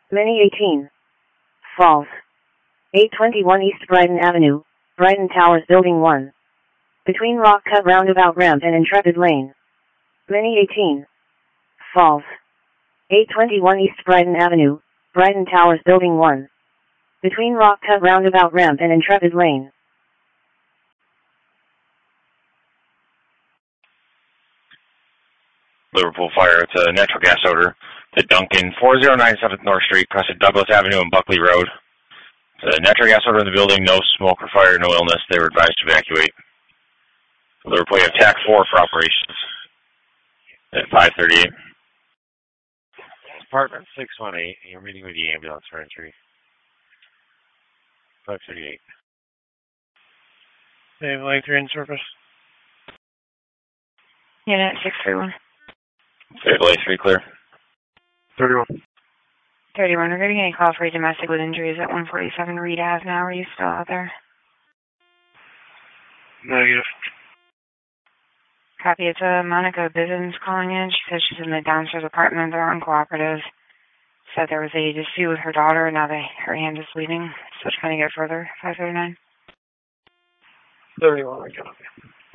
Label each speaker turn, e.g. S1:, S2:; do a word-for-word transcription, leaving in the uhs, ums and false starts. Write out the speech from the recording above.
S1: Mini eighteen. False. eight twenty-one East Brighton Avenue, Brighton Towers Building one. Between Rock Cut Roundabout Ramp and Intrepid Lane. Mini eighteen. False. eight twenty-one East Brighton Avenue, Brighton Towers Building one. Between Rock Cut Roundabout Ramp and Intrepid Lane.
S2: Liverpool Fire, it's a natural gas odor to Duncan, four oh nine seventh North Street, across at Douglas Avenue and Buckley Road. It's a natural gas odor in the building, no smoke or fire, no illness. They were advised to evacuate. Liverpool, you have TAC four for operations at five thirty-eight.
S3: Department six one eight, you're meeting with the ambulance for entry. five thirty-eight.
S4: They have light three in service.
S5: Unit six three one.
S2: Stable A three clear.
S4: thirty-one.
S5: thirty-one, we're getting a call for a domestic with injuries at one forty-seven Reed Ave now. Are you still out there?
S4: Negative.
S5: Copy. It's uh, Monica Bivens calling in. She says she's in the downstairs apartment. They're uncooperative. Said there was a dispute with her daughter. Now they, her hand is bleeding. So trying to get further. five thirty-nine.
S4: thirty-one, I got it.